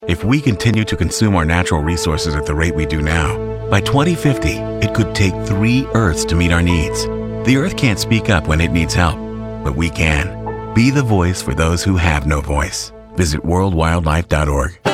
If we continue to consume our natural resources at the rate we do now, by 2050, it could take 3 Earths to meet our needs. The Earth can't speak up when it needs help, but we can. Be the voice for those who have no voice. Visit worldwildlife.org.